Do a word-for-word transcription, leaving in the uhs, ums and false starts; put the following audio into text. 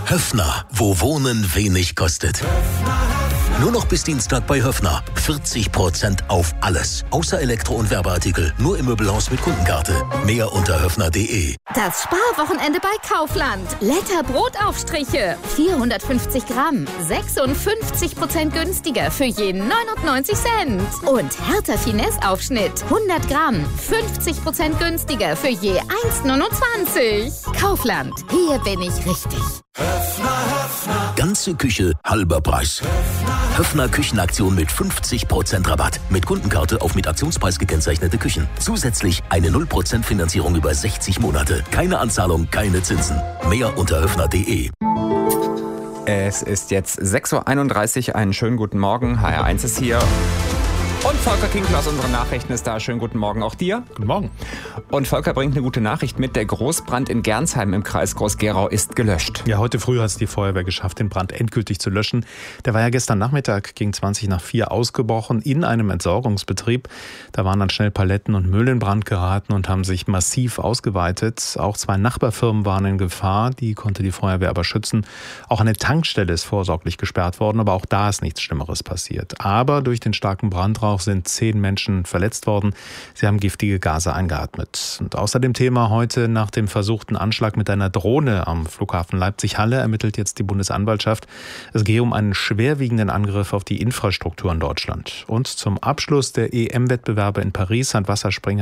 Höffner, wo Wohnen wenig kostet. Nur noch bis Dienstag bei Höffner. vierzig Prozent auf alles. Außer Elektro- und Werbeartikel. Nur im Möbelhaus mit Kundenkarte. Mehr unter höffner punkt de. Das Sparwochenende bei Kaufland. Letter Brotaufstriche. vierhundertfünfzig Gramm. sechsundfünfzig Prozent günstiger für je neunundneunzig Cent. Und Hertha Finesse Aufschnitt. hundert Gramm. fünfzig Prozent günstiger für je eins neunundzwanzig. Kaufland. Hier bin ich richtig. Ganze Küche, halber Preis. Höffner Küchenaktion mit fünfzig Prozent Rabatt. Mit Kundenkarte auf mit Aktionspreis gekennzeichnete Küchen. Zusätzlich eine null Prozent Finanzierung über sechzig Monate. Keine Anzahlung, keine Zinsen. Mehr unter höffner punkt de. Es ist jetzt sechs Uhr einunddreißig. Einen schönen guten Morgen. H R eins ist hier. Und Volker Kinkler aus unseren Nachrichten ist da. Schönen guten Morgen auch dir. Guten Morgen. Und Volker bringt eine gute Nachricht mit. Der Großbrand in Gernsheim im Kreis Groß-Gerau ist gelöscht. Ja, heute früh hat es die Feuerwehr geschafft, den Brand endgültig zu löschen. Der war ja gestern Nachmittag gegen zwanzig nach vier ausgebrochen in einem Entsorgungsbetrieb. Da waren dann schnell Paletten und Müll in Brand geraten und haben sich massiv ausgeweitet. Auch zwei Nachbarfirmen waren in Gefahr. Die konnte die Feuerwehr aber schützen. Auch eine Tankstelle ist vorsorglich gesperrt worden, aber auch da ist nichts Schlimmeres passiert. Aber durch den starken Brandrauch sind zehn Menschen verletzt worden. Sie haben giftige Gase eingeatmet. Und außer dem Thema heute nach dem versuchten Anschlag mit einer Drohne am Flughafen Leipzig-Halle ermittelt jetzt die Bundesanwaltschaft. Es gehe um einen schwerwiegenden Angriff auf die Infrastruktur in Deutschland. Und zum Abschluss der E M-Wettbewerbe in Paris hat Wasserspringer